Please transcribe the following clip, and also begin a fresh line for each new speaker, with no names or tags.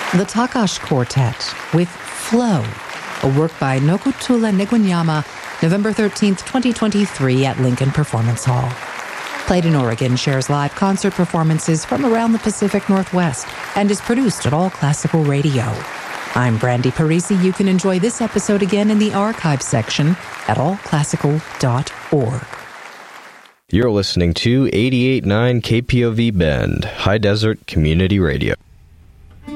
The Takash Quartet with Flow, a work by Nokutula Negonyama, November 13th, 2023 at Lincoln Performance Hall. Played in Oregon shares live concert performances from around the Pacific Northwest and is produced at All Classical Radio. I'm Brandy Parisi. You can enjoy this episode again in the archive section at allclassical.org.
You're listening to 88.9 KPOV Bend, High Desert Community Radio.